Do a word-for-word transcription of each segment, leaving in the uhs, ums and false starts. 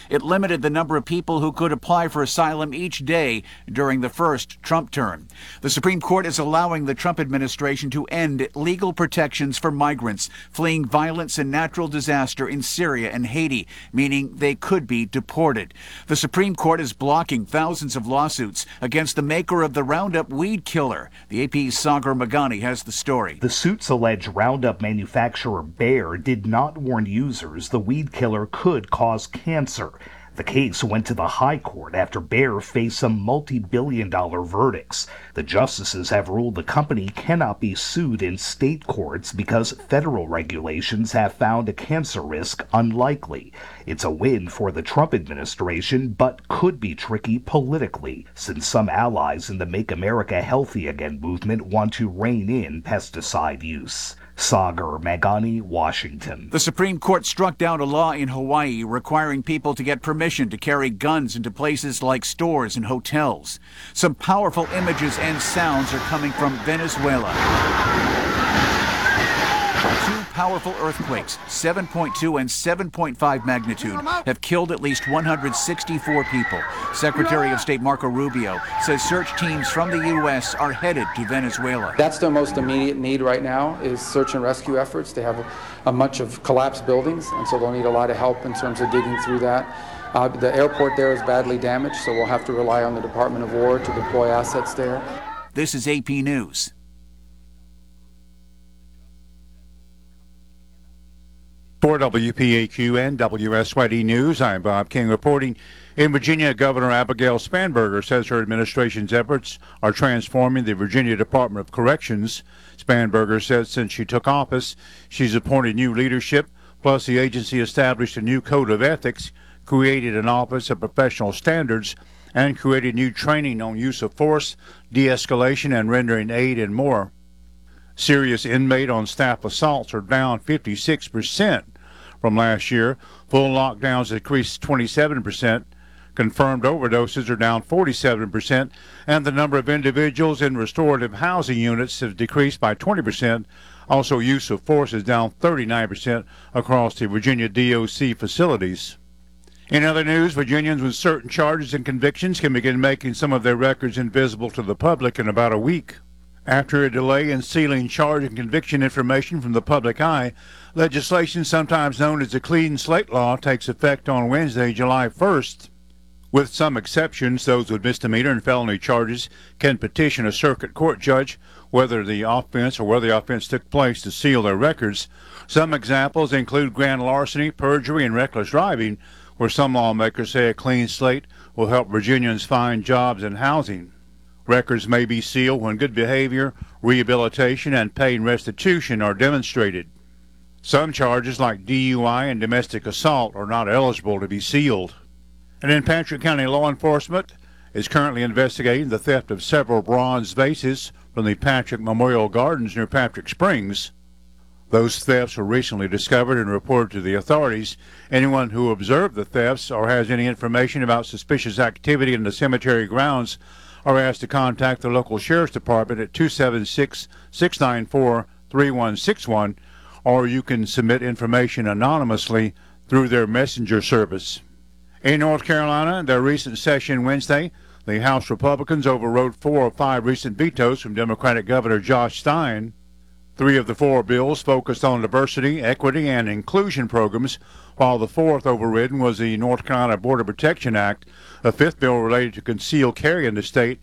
It limited the number of people who could apply for asylum each day during the first Trump term. The Supreme Court is allowing the Trump administration to end legal protections for migrants fleeing violence and natural disaster in Syria and Haiti, meaning they could be deported. The Supreme Court is blocking thousands of lawsuits against the maker of the Roundup weed killer. The A P's Sagar Magani has the story. The suits allege Roundup manufacturer Bayer did not warn users the weed killer could cause cancer. The case went to the High Court after Bayer faced some multi-billion dollar verdicts. The justices have ruled the company cannot be sued in state courts because federal regulations have found a cancer risk unlikely. It's a win for the Trump administration, but could be tricky politically, since some allies in the Make America Healthy Again movement want to rein in pesticide use. Sagar Magani, Washington. The Supreme Court struck down a law in Hawaii requiring people to get permission to carry guns into places like stores and hotels. Some powerful images and sounds are coming from Venezuela. Two powerful earthquakes, seven point two and seven point five magnitude, have killed at least one hundred sixty-four people. Secretary of State Marco Rubio says search teams from the U S are headed to Venezuela. That's their most immediate need right now is search and rescue efforts. They have a, a bunch of collapsed buildings, and so they'll need a lot of help in terms of digging through that. Uh, the airport there is badly damaged, so we'll have to rely on the Department of War to deploy assets there. This is A P News. For W P A Q and W S Y D News, I'm Bob King reporting. In Virginia, Governor Abigail Spanberger says her administration's efforts are transforming the Virginia Department of Corrections. Spanberger says since she took office, she's appointed new leadership, plus the agency established a new code of ethics, created an Office of Professional Standards, and created new training on use of force, de-escalation, and rendering aid and more. Serious inmate on staff assaults are down fifty-six percent from last year. Full lockdowns decreased twenty-seven percent. Confirmed overdoses are down forty-seven percent. And the number of individuals in restorative housing units has decreased by twenty percent. Also, use of force is down thirty-nine percent across the Virginia D O C facilities. In other news, Virginians with certain charges and convictions can begin making some of their records invisible to the public in about a week. After a delay in sealing charge and conviction information from the public eye, legislation sometimes known as the Clean Slate Law takes effect on Wednesday, July first. With some exceptions, those with misdemeanor and felony charges can petition a circuit court judge whether the offense or where the offense took place to seal their records. Some examples include grand larceny, perjury, and reckless driving, where some lawmakers say a clean slate will help Virginians find jobs and housing. Records may be sealed when good behavior, rehabilitation, and paid restitution are demonstrated. Some charges like D U I and domestic assault are not eligible to be sealed. And in Patrick County, law enforcement is currently investigating the theft of several bronze vases from the Patrick Memorial Gardens near Patrick Springs. Those thefts were recently discovered and reported to the authorities. Anyone who observed the thefts or has any information about suspicious activity in the cemetery grounds are asked to contact the local sheriff's department at two seven six, six nine four, three one six one, or you can submit information anonymously through their messenger service. In North Carolina, their recent session Wednesday, the House Republicans overrode four of five recent vetoes from Democratic Governor Josh Stein. Three of the four bills focused on diversity, equity, and inclusion programs, while the fourth overridden was the North Carolina Border Protection Act. A fifth bill related to concealed carry in the state,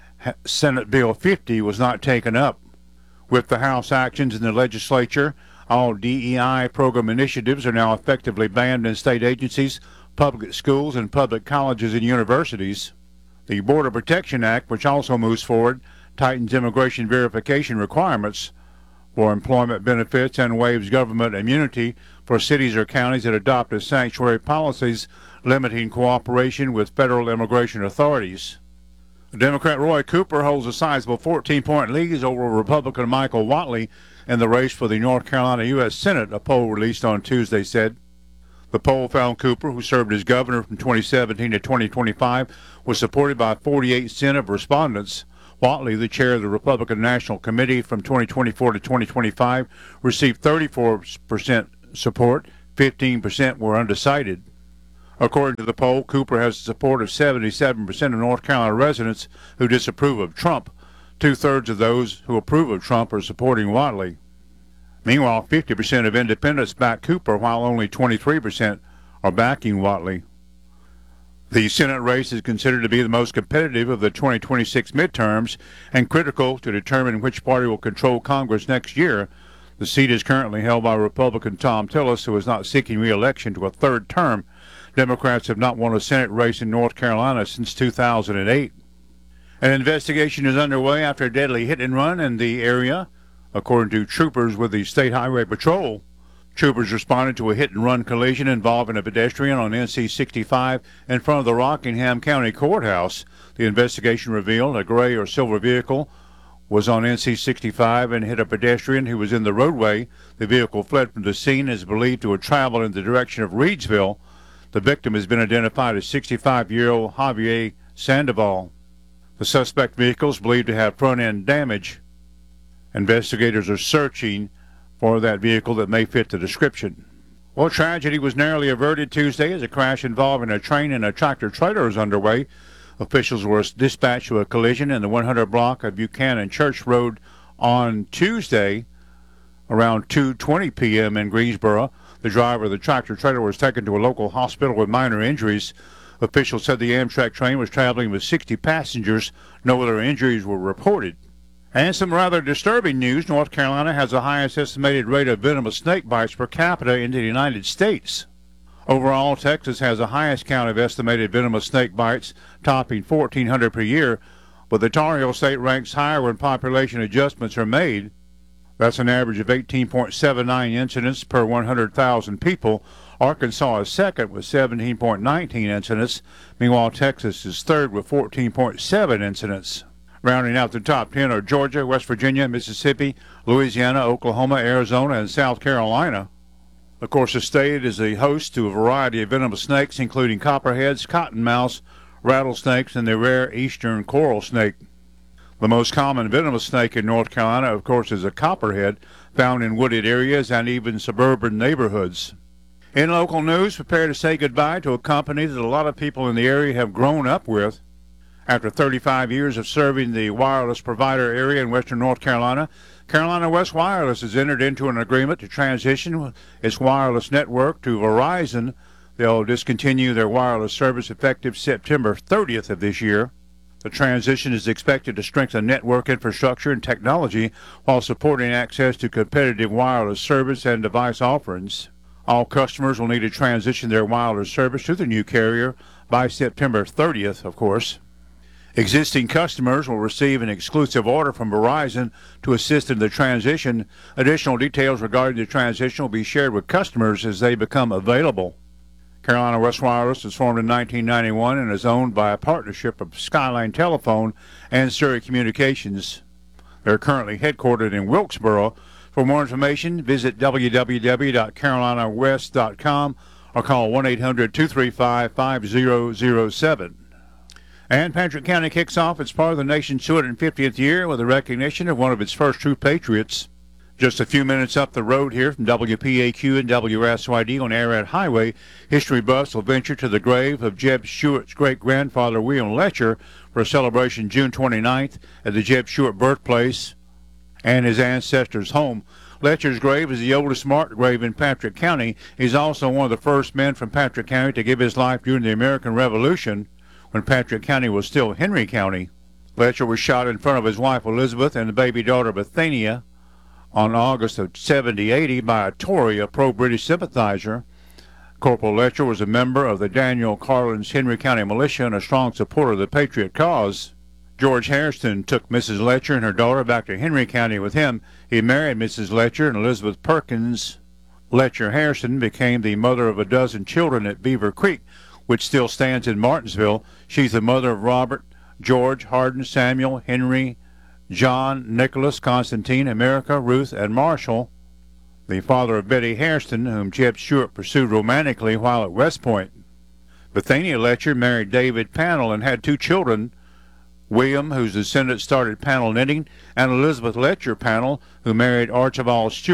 Senate Bill fifty, was not taken up. With the House actions in the legislature, all D E I program initiatives are now effectively banned in state agencies, public schools, and public colleges and universities. The Border Protection Act, which also moves forward, tightens immigration verification requirements for employment benefits and waives government immunity for cities or counties that adopt sanctuary policies limiting cooperation with federal immigration authorities. Democrat Roy Cooper holds a sizable fourteen-point lead over Republican Michael Whatley in the race for the North Carolina U S Senate, a poll released on Tuesday said. The poll found Cooper, who served as governor from twenty seventeen to twenty twenty-five, was supported by forty-eight percent of respondents. Whatley, the chair of the Republican National Committee from twenty twenty-four to twenty twenty-five, received thirty-four percent support, fifteen percent were undecided. According to the poll, Cooper has the support of seventy-seven percent of North Carolina residents who disapprove of Trump. Two-thirds of those who approve of Trump are supporting Whatley. Meanwhile, fifty percent of independents back Cooper, while only twenty-three percent are backing Whatley. The Senate race is considered to be the most competitive of the twenty twenty-six midterms and critical to determine which party will control Congress next year. The seat is currently held by Republican Thom Tillis, who is not seeking re-election to a third term. Democrats have not won a Senate race in North Carolina since two thousand eight. An investigation is underway after a deadly hit and run in the area, according to troopers with the State Highway Patrol. Troopers responded to a hit-and-run collision involving a pedestrian on N C sixty-five in front of the Rockingham County Courthouse. The investigation revealed a gray or silver vehicle was on N C sixty-five and hit a pedestrian who was in the roadway. The vehicle fled from the scene and is believed to have traveled in the direction of Reedsville. The victim has been identified as sixty-five-year-old Javier Sandoval. The suspect vehicle is believed to have front-end damage. Investigators are searching for that vehicle that may fit the description. Well, tragedy was narrowly averted Tuesday as a crash involving a train and a tractor-trailer was underway. Officials were dispatched to a collision in the one hundred block of Buchanan Church Road on Tuesday around two twenty p.m. in Greensboro. The driver of the tractor-trailer was taken to a local hospital with minor injuries. Officials said the Amtrak train was traveling with sixty passengers. No other injuries were reported. And some rather disturbing news. North Carolina has the highest estimated rate of venomous snake bites per capita in the United States. Overall, Texas has the highest count of estimated venomous snake bites, topping fourteen hundred per year, but the Tar Heel State ranks higher when population adjustments are made. That's an average of eighteen point seven nine incidents per one hundred thousand people. Arkansas is second with seventeen point one nine incidents. Meanwhile, Texas is third with fourteen point seven incidents. Rounding out the top ten are Georgia, West Virginia, Mississippi, Louisiana, Oklahoma, Arizona, and South Carolina. Of course, the state is the host to a variety of venomous snakes, including copperheads, cottonmouths, rattlesnakes, and the rare eastern coral snake. The most common venomous snake in North Carolina, of course, is a copperhead, found in wooded areas and even suburban neighborhoods. In local news, prepare to say goodbye to a company that a lot of people in the area have grown up with. After thirty-five years of serving the wireless provider area in western North Carolina, Carolina West Wireless has entered into an agreement to transition its wireless network to Verizon. They'll discontinue their wireless service effective September thirtieth of this year. The transition is expected to strengthen network infrastructure and technology while supporting access to competitive wireless service and device offerings. All customers will need to transition their wireless service to the new carrier by September thirtieth, of course. Existing customers will receive an exclusive order from Verizon to assist in the transition. Additional details regarding the transition will be shared with customers as they become available. Carolina West Wireless was formed in nineteen ninety-one and is owned by a partnership of Skyline Telephone and Surrey Communications. They're currently headquartered in Wilkesboro. For more information, visit w w w dot carolina west dot com or call one eight hundred two three five five zero zero seven. And Patrick County kicks off its part of the nation's two hundred fiftieth year with a recognition of one of its first true patriots. Just a few minutes up the road here from W P A Q and W S Y D on Arrowhead Highway, history buffs will venture to the grave of Jeb Stuart's great-grandfather William Letcher for a celebration June twenty-ninth at the Jeb Stuart birthplace and his ancestors' home. Letcher's grave is the oldest marked grave in Patrick County. He's also one of the first men from Patrick County to give his life during the American Revolution, when Patrick County was still Henry County. Letcher was shot in front of his wife Elizabeth and the baby daughter Bethania on August of seventy eighty by a Tory, a pro-British sympathizer. Corporal Letcher was a member of the Daniel Carlin's Henry County Militia and a strong supporter of the Patriot cause. George Hairston took Missus Letcher and her daughter back to Henry County with him. He married Missus Letcher, and Elizabeth Perkins Letcher Hairston became the mother of a dozen children at Beaver Creek, which still stands in Martinsville. She's the mother of Robert, George, Hardin, Samuel, Henry, John, Nicholas, Constantine, America, Ruth, and Marshall, the father of Betty Hairston, whom Jeb Stuart pursued romantically while at West Point. Bethania Letcher married David Pannell and had two children, William, whose descendants started Pannell Knitting, and Elizabeth Letcher Pannell, who married Archibald Stewart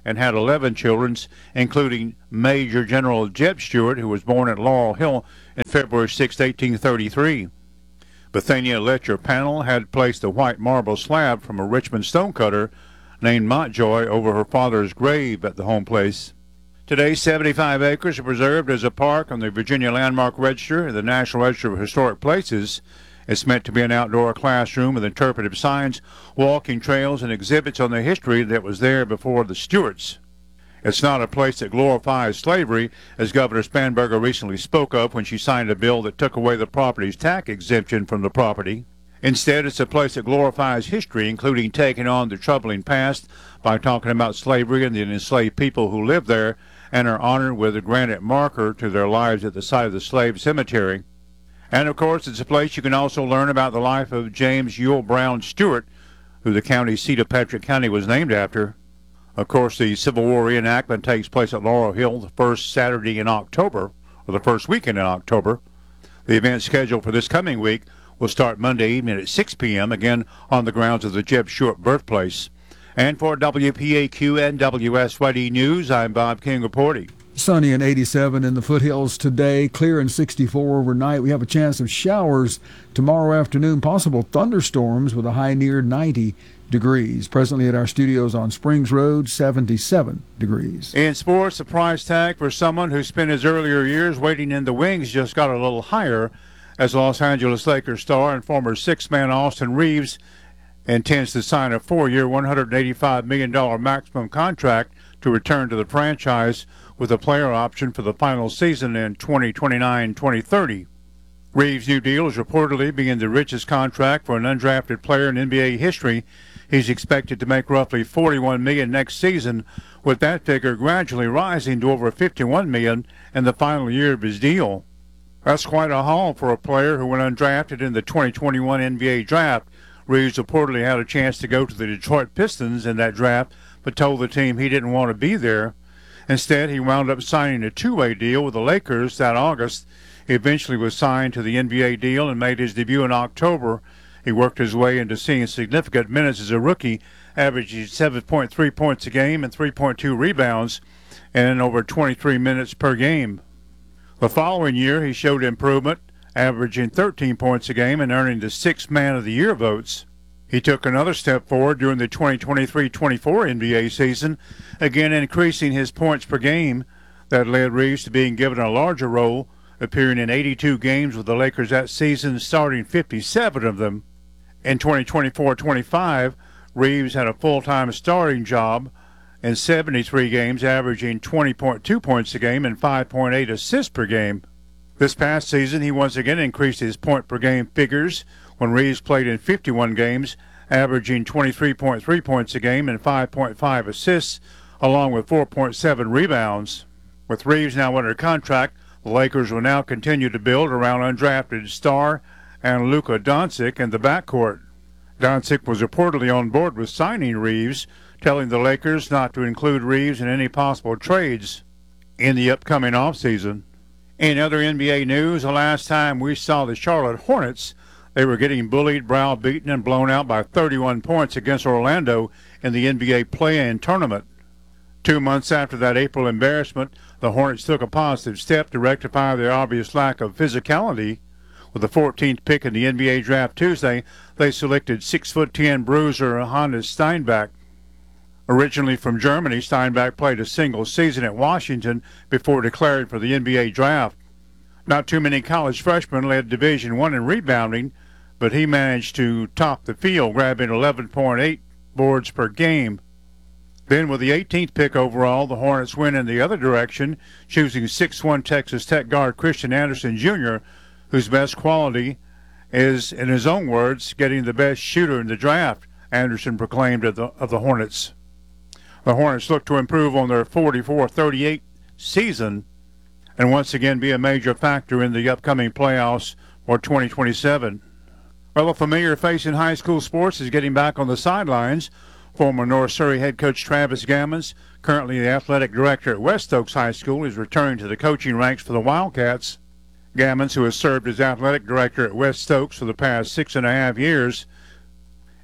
and had eleven children, including Major General Jeb Stuart, who was born at Laurel Hill on February sixth, eighteen thirty-three. Bethania Letcher Panel had placed a white marble slab from a Richmond stonecutter named Montjoy over her father's grave at the home place. Today, seventy-five acres are preserved as a park on the Virginia Landmark Register and the National Register of Historic Places. It's meant to be an outdoor classroom with interpretive signs, walking trails, and exhibits on the history that was there before the Stuarts. It's not a place that glorifies slavery, as Governor Spanberger recently spoke of when she signed a bill that took away the property's tax exemption from the property. Instead, it's a place that glorifies history, including taking on the troubling past by talking about slavery and the enslaved people who lived there, and are honored with a granite marker to their lives at the site of the slave cemetery. And of course, it's a place you can also learn about the life of James Ewell Brown Stuart, who the county seat of Patrick County was named after. Of course, the Civil War reenactment takes place at Laurel Hill the first Saturday in October, or the first weekend in October. The event scheduled for this coming week will start Monday evening at six p.m., again on the grounds of the Jeb Stuart birthplace. And for W P A Q and W S Y D News, I'm Bob King reporting. Sunny and eighty-seven in the foothills today, clear and sixty-four overnight. We have a chance of showers tomorrow afternoon, possible thunderstorms with a high near ninety degrees. Presently at our studios on Springs Road, seventy-seven degrees. In sports, the price tag for someone who spent his earlier years waiting in the wings just got a little higher, as Los Angeles Lakers star and former six-man Austin Reeves intends to sign a four-year, one hundred eighty-five million dollars maximum contract to return to the franchise with a player option for the final season in twenty twenty-nine twenty thirty. Reeves' new deal is reportedly being the richest contract for an undrafted player in N B A history. He's expected to make roughly forty-one million dollars next season, with that figure gradually rising to over fifty-one million dollars in the final year of his deal. That's quite a haul for a player who went undrafted in the twenty twenty-one N B A draft. Reeves reportedly had a chance to go to the Detroit Pistons in that draft, but told the team he didn't want to be there. Instead, he wound up signing a two-way deal with the Lakers that August. He eventually was signed to the N B A deal and made his debut in October. He worked his way into seeing significant minutes as a rookie, averaging seven point three points a game and three point two rebounds, and over twenty-three minutes per game. The following year, he showed improvement, averaging thirteen points a game and earning the sixth Man of the Year votes. He took another step forward during the twenty twenty-three twenty-four N B A season, again increasing his points per game. That led Reeves to being given a larger role, appearing in eighty-two games with the Lakers that season, starting fifty-seven of them. In twenty twenty-four twenty-five, Reeves had a full-time starting job in seventy-three games, averaging twenty point two points a game and five point eight assists per game. This past season, he once again increased his point-per-game figures when Reeves played in fifty-one games, averaging twenty-three point three points a game and five point five assists, along with four point seven rebounds. With Reeves now under contract, the Lakers will now continue to build around undrafted star and Luka Doncic in the backcourt. Doncic was reportedly on board with signing Reeves, telling the Lakers not to include Reeves in any possible trades in the upcoming offseason. In other N B A news, the last time we saw the Charlotte Hornets, they were getting bullied, browbeaten, and blown out by thirty-one points against Orlando in the N B A play-in tournament. Two months after that April embarrassment, the Hornets took a positive step to rectify their obvious lack of physicality. With the fourteenth pick in the N B A draft Tuesday, they selected six foot ten bruiser Hannes Steinbach. Originally from Germany, Steinbach played a single season at Washington before declaring for the N B A draft. Not too many college freshmen led Division One in rebounding, but he managed to top the field, grabbing eleven point eight boards per game. Then with the eighteenth pick overall, the Hornets went in the other direction, choosing six foot one Texas Tech guard Christian Anderson Junior, whose best quality is, in his own words, getting the best shooter in the draft, Anderson proclaimed of the, of the Hornets. The Hornets look to improve on their forty-four thirty-eight season and once again be a major factor in the upcoming playoffs for twenty twenty-seven. Well, a familiar face in high school sports is getting back on the sidelines. Former North Surrey head coach Travis Gammons, currently the athletic director at West Oaks High School, is returning to the coaching ranks for the Wildcats. Gammons, who has served as athletic director at West Oaks for the past six and a half years,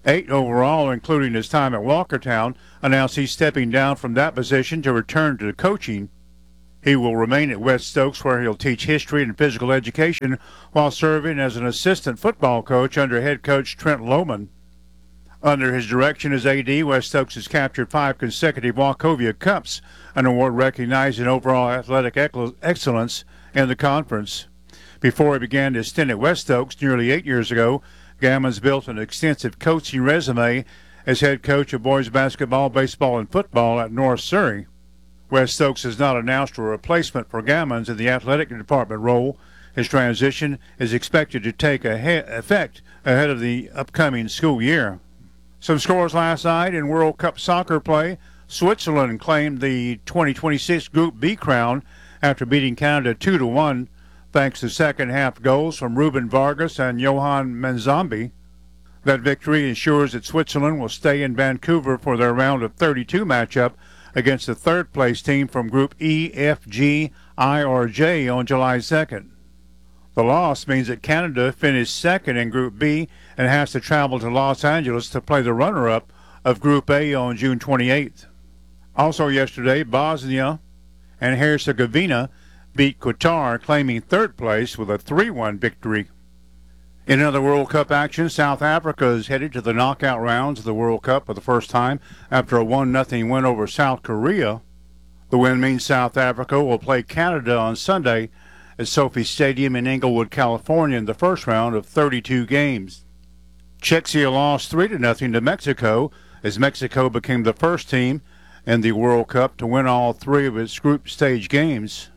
Eight overall, including his time at Walkertown, announced he's stepping down from that position to return to coaching. He will remain at West Stokes, where he'll teach history and physical education while serving as an assistant football coach under head coach Trent Lohman. Under his direction as A D, West Stokes has captured five consecutive Wachovia Cups, an award recognizing overall athletic excellence in the conference. Before he began his stint at West Stokes nearly eight years ago, Gammons built an extensive coaching resume as head coach of boys basketball, baseball, and football at North Surrey. West Stokes has not announced a replacement for Gammons in the athletic department role. His transition is expected to take effect ahead of the upcoming school year. Some scores last night in World Cup soccer play. Switzerland claimed the twenty twenty-six Group B crown after beating Canada two to one, thanks to second-half goals from Ruben Vargas and Johan Manzambi. That victory ensures that Switzerland will stay in Vancouver for their round of thirty-two matchup against the third-place team from Group E, F, G, I, or J on July second. The loss means that Canada finished second in Group B and has to travel to Los Angeles to play the runner-up of Group A on June twenty-eighth. Also yesterday, Bosnia and Herzegovina beat Qatar, claiming third place with a three one victory. In other World Cup action, South Africa is headed to the knockout rounds of the World Cup for the first time after a one nothing win over South Korea. The win means South Africa will play Canada on Sunday at Sophie Stadium in Inglewood, California in the first round of thirty-two games. Czechia lost three to nothing to Mexico as Mexico became the first team in the World Cup to win all three of its group stage games.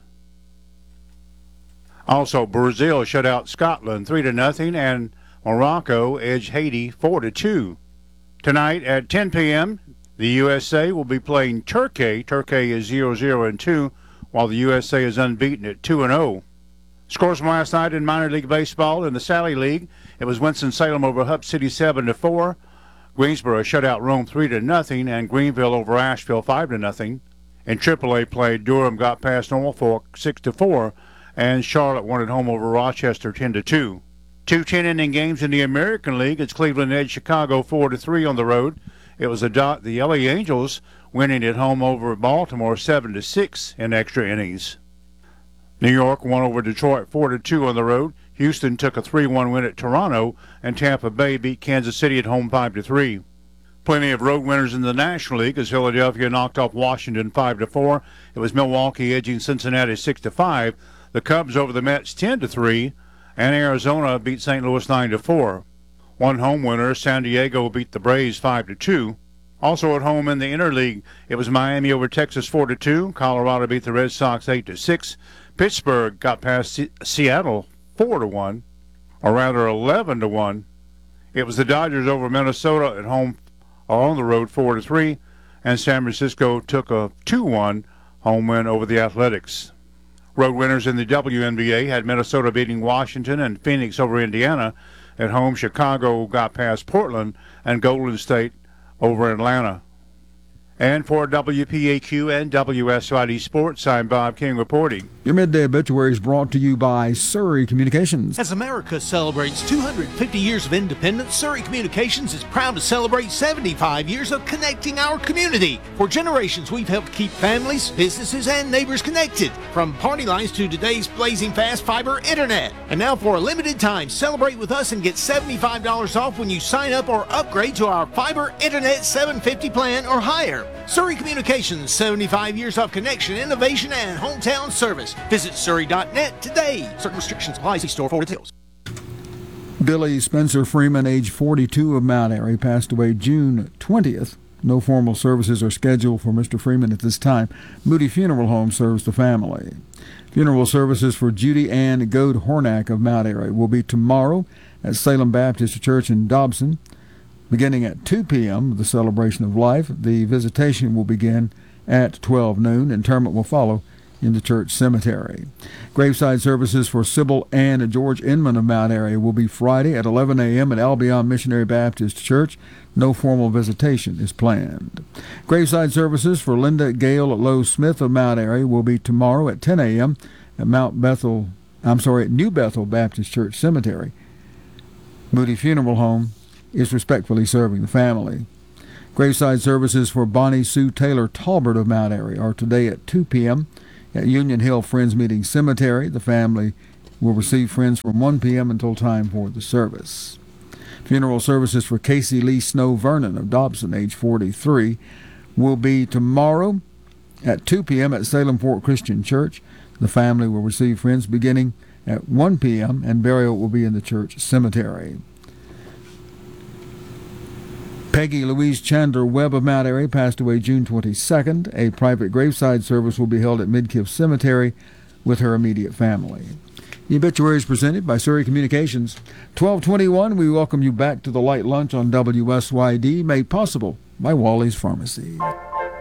Also, Brazil shut out Scotland three to nothing, and Morocco edged Haiti four to two. Tonight at ten p.m., the U S A will be playing Turkey. Turkey is zero zero and two, while the U S A is unbeaten at two and oh. Scores from last night in minor league baseball in the Sally League. It was Winston-Salem over Hupp City seven to four. Greensboro shut out Rome three to nothing, and Greenville over Asheville five to nothing. In triple A play, Durham got past Norfolk six to four. And Charlotte won at home over Rochester ten to two. Two ten-inning games in the American League. It's Cleveland edged Chicago four to three on the road. It was the, the L A Angels winning at home over Baltimore seven to six in extra innings. New York won over Detroit four to two on the road. Houston took a three one win at Toronto, and Tampa Bay beat Kansas City at home five to three. Plenty of road winners in the National League as Philadelphia knocked off Washington five to four. It was Milwaukee edging Cincinnati six to five. The Cubs over the Mets ten to three, and Arizona beat Saint Louis nine to four. One home winner, San Diego beat the Braves five to two. Also at home in the Interleague, it was Miami over Texas four to two. Colorado beat the Red Sox eight to six. Pittsburgh got past C- Seattle four to one, or rather eleven to one. It was the Dodgers over Minnesota at home or on the road four to three, and San Francisco took a two one home win over the Athletics. Road winners in the W N B A had Minnesota beating Washington and Phoenix over Indiana. At home, Chicago got past Portland and Golden State over Atlanta. And for W P A Q and W S Y D Sports, I'm Bob King reporting. Your midday obituary is brought to you by Surrey Communications. As America celebrates two hundred fifty years of independence, Surrey Communications is proud to celebrate seventy-five years of connecting our community. For generations, we've helped keep families, businesses, and neighbors connected, from party lines to today's blazing fast fiber internet. And now for a limited time, celebrate with us and get seventy-five dollars off when you sign up or upgrade to our fiber internet seven fifty plan or higher. Surrey Communications, seventy-five years of connection, innovation, and hometown service. Visit surrey dot net today. Certain restrictions apply. See store for details. Billy Spencer Freeman, age forty-two, of Mount Airy, passed away June twentieth. No formal services are scheduled for Mister Freeman at this time. Moody Funeral Home serves the family. Funeral services for Judy Ann Goad Hornack of Mount Airy will be tomorrow at Salem Baptist Church in Dobson. Beginning at two p.m., the celebration of life. The visitation will begin at twelve noon. Interment will follow in the church cemetery. Graveside services for Sybil Ann and George Inman of Mount Airy will be Friday at eleven a.m. at Albion Missionary Baptist Church. No formal visitation is planned. Graveside services for Linda Gale Lowe Smith of Mount Airy will be tomorrow at ten a.m. at Mount Bethel, I'm sorry, at New Bethel Baptist Church Cemetery. Moody Funeral Home is respectfully serving the family. Graveside services for Bonnie Sue Taylor Talbert of Mount Airy are today at two p.m. at Union Hill Friends Meeting Cemetery. The family will receive friends from one p.m. until time for the service. Funeral services for Casey Lee Snow Vernon of Dobson, age forty-three, will be tomorrow at two p.m. at Salem Fort Christian Church. The family will receive friends beginning at one p.m. and burial will be in the church cemetery. Peggy Louise Chandler Webb of Mount Airy passed away June twenty-second. A private graveside service will be held at Midkiff Cemetery with her immediate family. The obituary is presented by Surrey Communications. twelve twenty-one, we welcome you back to the Light Lunch on W S Y D, made possible by Wally's Pharmacy.